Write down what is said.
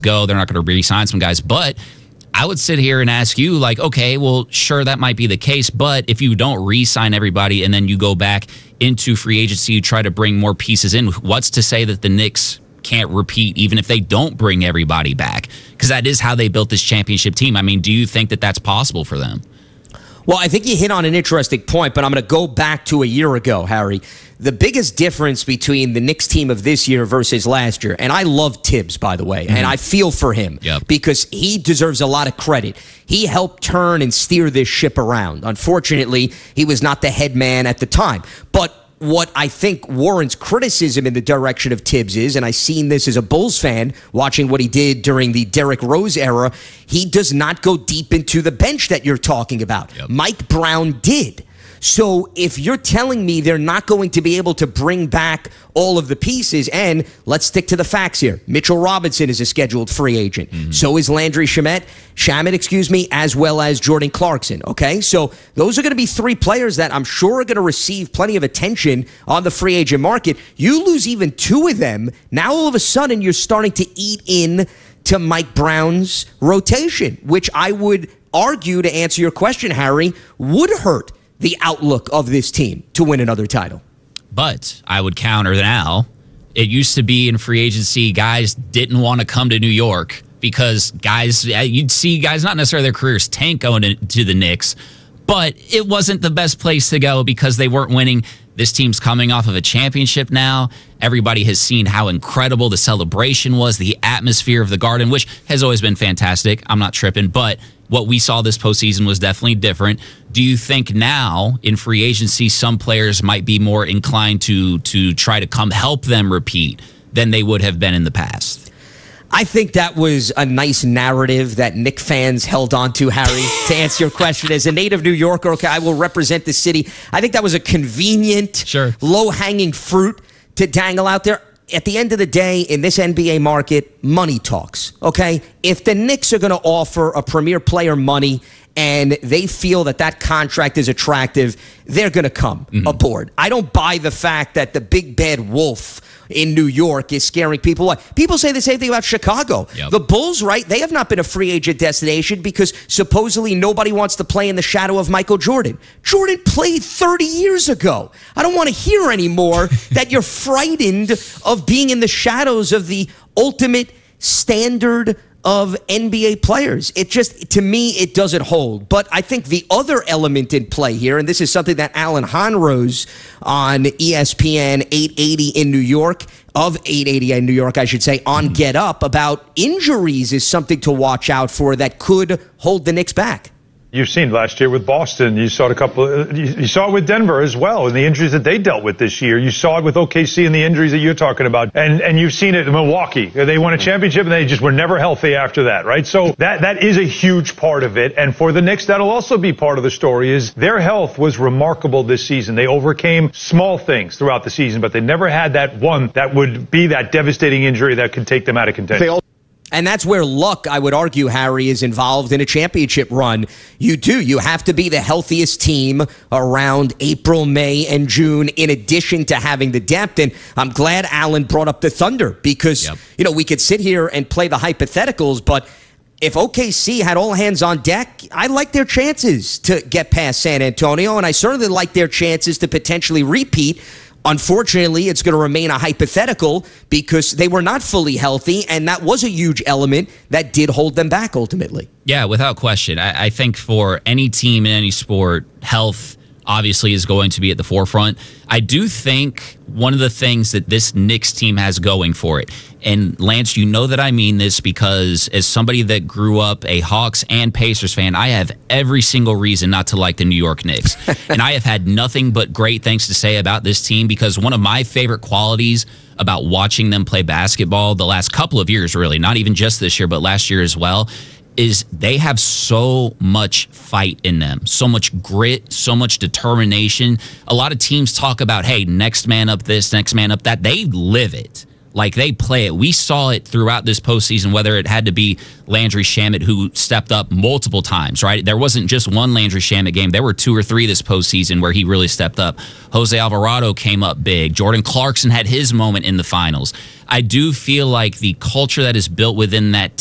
go. They're not going to re-sign some guys. But I would sit here and ask you, like, okay, well, sure, that might be the case. But if you don't re-sign everybody and then you go back into free agency, you try to bring more pieces in, what's to say that the Knicks can't repeat even if they don't bring everybody back? Because that is how they built this championship team. I mean, do you think that that's possible for them? Well, I think you hit on an interesting point, but I'm going to go back to a year ago, Harry. The biggest difference between the Knicks team of this year versus last year, and I love Tibbs, by the way, and I feel for him because he deserves a lot of credit. He helped turn and steer this ship around. Unfortunately, he was not the head man at the time. But what I think warrants criticism in the direction of Tibbs is, and I've seen this as a Bulls fan, watching what he did during the Derrick Rose era, he does not go deep into the bench that you're talking about. Mike Brown did. So if you're telling me they're not going to be able to bring back all of the pieces, and let's stick to the facts here. Mitchell Robinson is a scheduled free agent. So is Landry Shamet, as well as Jordan Clarkson. Okay, so those are going to be three players that I'm sure are going to receive plenty of attention on the free agent market. You lose even two of them, now all of a sudden you're starting to eat in to Mike Brown's rotation, which I would argue, to answer your question, Harry, would hurt the outlook of this team to win another title. But I would counter now. It used to be in free agency, guys didn't want to come to New York because you'd see guys, not necessarily their careers tank going to the Knicks, but it wasn't the best place to go because they weren't winning. This team's coming off of a championship now. Everybody has seen how incredible the celebration was, the atmosphere of the Garden, which has always been fantastic. I'm not tripping, but what we saw this postseason was definitely different. Do you think now in free agency some players might be more inclined to try to come help them repeat than they would have been in the past? I think that was a nice narrative that Knick fans held on to, Harry, to answer your question. As a native New Yorker, okay, I will represent the city. I think that was a convenient, low-hanging fruit to dangle out there. At the end of the day, in this NBA market, money talks, okay? If the Knicks are going to offer a premier player money and they feel that that contract is attractive, they're going to come aboard. I don't buy the fact that the big bad wolf in New York is scaring people away. People say the same thing about Chicago. The Bulls, right? They have not been a free agent destination because supposedly nobody wants to play in the shadow of Michael Jordan. Jordan played 30 years ago. I don't want to hear anymore that you're frightened of being in the shadows of the ultimate standard of NBA players. It just, to me, it doesn't hold. But I think the other element in play here, and this is something that Alan Honrose on ESPN 880 in New York, of 880 in New York, I should say, on Get Up, about injuries is something to watch out for that could hold the Knicks back. You've seen last year with Boston. You saw it you saw it with Denver as well, and the injuries that they dealt with this year. You saw it with OKC and the injuries that you're talking about, and you've seen it in Milwaukee. They won a championship and they just were never healthy after that, right? So that is a huge part of it. And for the Knicks, that'll also be part of the story. Is their health was remarkable this season. They overcame small things throughout the season, but they never had that one that would be that devastating injury that could take them out of contention. And that's where luck, I would argue, Harry, is involved in a championship run. You have to be the healthiest team around April, May, and June, in addition to having the depth. And I'm glad Alan brought up the Thunder because, we could sit here and play the hypotheticals, but if OKC had all hands on deck, I like their chances to get past San Antonio, and I certainly like their chances to potentially repeat. Unfortunately, it's going to remain a hypothetical because they were not fully healthy, and that was a huge element that did hold them back ultimately. Yeah, without question. I think for any team in any sport, health obviously is going to be at the forefront. I do think one of the things that this Knicks team has going for it, and Lance, you know that I mean this because as somebody that grew up a Hawks and Pacers fan, I have every single reason not to like the New York Knicks. And I have had nothing but great things to say about this team because one of my favorite qualities about watching them play basketball the last couple of years, really, not even just this year, but last year as well, is they have so much fight in them, so much grit, so much determination. A lot of teams talk about, hey, next man up this, next man up that. They live it. Like, they play it. We saw it throughout this postseason, whether it had to be Landry Shamet, who stepped up multiple times, right? There wasn't just one Landry Shamet game. There were 2 or 3 this postseason where he really stepped up. Jose Alvarado came up big. Jordan Clarkson had his moment in the finals. I do feel like the culture that is built within that